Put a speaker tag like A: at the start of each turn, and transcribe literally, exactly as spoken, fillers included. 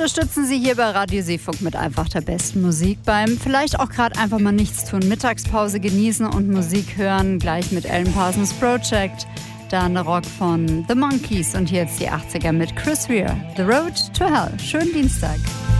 A: Unterstützen Sie hier bei Radio Seefunk mit einfach der besten Musik beim vielleicht auch gerade einfach mal nichts tun, Mittagspause genießen und Musik hören, gleich mit Alan Parsons Project, dann Rock von The Monkees und hier jetzt die achtziger mit Chris Rea, The Road to Hell. Schönen Dienstag.